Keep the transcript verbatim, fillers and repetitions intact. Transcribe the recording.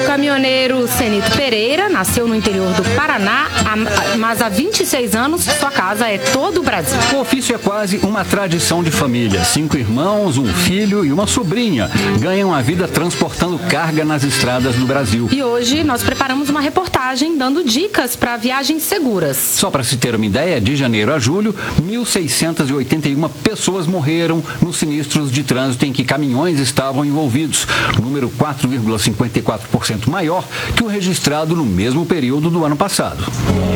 O caminhoneiro Cenito Pereira nasceu no interior do Paraná, mas há vinte e seis anos sua casa é todo o Brasil. O ofício é quase uma tradição de família. Cinco irmãos, um filho e uma sobrinha ganham a vida transportando carga nas estradas do Brasil. E hoje nós preparamos uma reportagem dando dicas para viagens seguras. Só para se ter uma ideia, de janeiro a julho, mil seiscentas e oitenta e uma pessoas morreram nos sinistros de trânsito em que caminhões estavam envolvidos, número quatro vírgula cinquenta e quatro por cento maior que o registrado no mesmo período do ano passado.